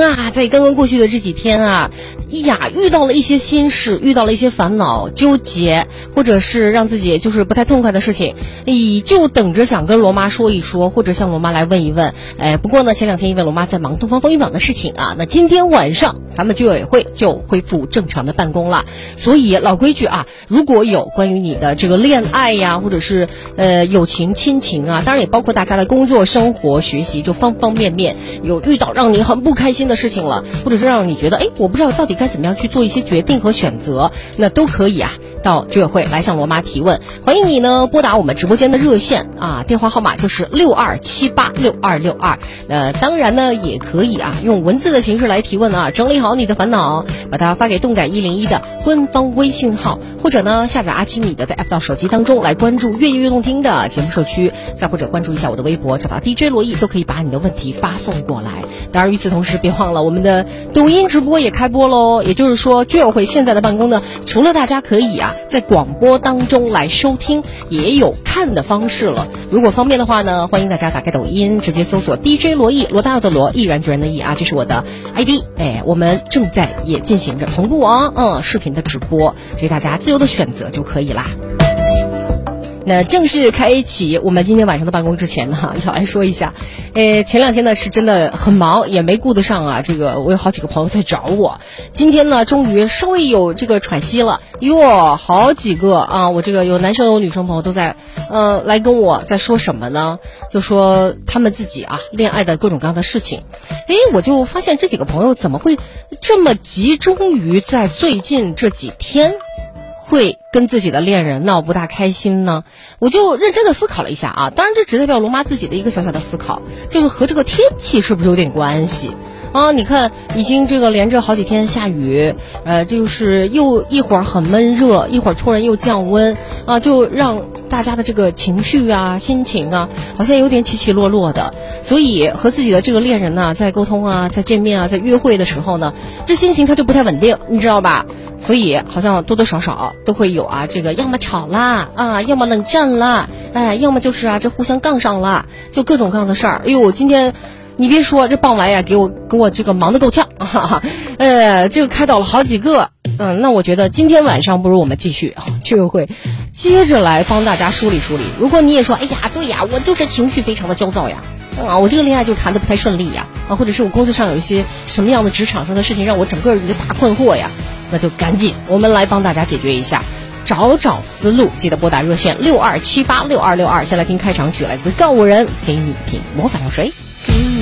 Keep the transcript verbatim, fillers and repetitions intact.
啊，在刚刚过去的这几天啊，呀，遇到了一些心事，遇到了一些烦恼、纠结，或者是让自己就是不太痛快的事情，咦，就等着想跟罗妈说一说，或者向罗妈来问一问。哎，不过呢，前两天因为罗妈在忙东方风云榜的事情啊，那今天晚上咱们居委会就恢复正常的办公了。所以老规矩啊，如果有关于你的这个恋爱呀，或者是呃友情、亲情啊，当然也包括大家的工作、生活、学习，就方方面面有遇到让你很不开心的事情了，或者是让你觉得哎，我不知道到底该怎么样去做一些决定和选择，那都可以啊，到居委会来向罗妈提问。欢迎你呢拨打我们直播间的热线啊，电话号码就是六二七八六二六二。呃，当然呢也可以啊，用文字的形式来提问啊，整理好你的烦恼，把它发给动感一零一的官方微信号，或者呢下载阿基米德的 app 到手机当中来关注越夜越动听的节目社区，再或者关注一下我的微博，找到 D J 罗毅，都可以把你的问题发送过来。当然与此同时别忘了我们的抖音直播也开播喽，也就是说居委会现在的办公呢，除了大家可以啊在广播当中来收听，也有看的方式了。如果方便的话呢，欢迎大家打开抖音，直接搜索 D J 罗毅，罗大佑的罗，毅然决然的毅啊，这是我的 I D。 哎，我们正在也进行着同步啊嗯视频的直播，所以大家自由的选择就可以啦。那正式开启我们今天晚上的办公之前呢，要来说一下，呃，前两天呢是真的很忙，也没顾得上啊。这个我有好几个朋友在找我，今天呢终于稍微有这个喘息了。哟，好几个啊，我这个有男生有女生朋友都在，呃，来跟我在说什么呢？就说他们自己啊恋爱的各种各样的事情。诶，我就发现这几个朋友怎么会这么集中于在最近这几天会跟自己的恋人闹不大开心呢？我就认真的思考了一下啊，当然这只代表罗妈自己的一个小小的思考，就是和这个天气是不是有点关系啊？你看已经这个连着好几天下雨，呃，就是又一会儿很闷热，一会儿突然又降温啊，就让大家的这个情绪啊、心情啊，好像有点起起落落的。所以和自己的这个恋人呢，在沟通啊、在见面啊、在约会的时候呢，这心情他就不太稳定，你知道吧？所以好像多多少少都会有啊，这个要么吵啦啊，要么冷战啦，哎，要么就是啊，这互相杠上了，就各种各样的事儿。哎呦，今天你别说，这傍晚呀，给我给我这个忙得够呛，哈哈，呃，这个开导了好几个。嗯，那我觉得今天晚上不如我们继续啊，居委会接着来帮大家梳理梳理。如果你也说，哎呀，对呀，我就是情绪非常的焦躁呀，啊，我这个恋爱就谈得不太顺利呀，啊，或者是我工作上有一些什么样的职场上的事情让我整个一个大困惑呀，那就赶紧我们来帮大家解决一下，找找思路。记得拨打热线六二七八六二六二。先来听开场曲，来自告五人，给你一瓶魔法药水。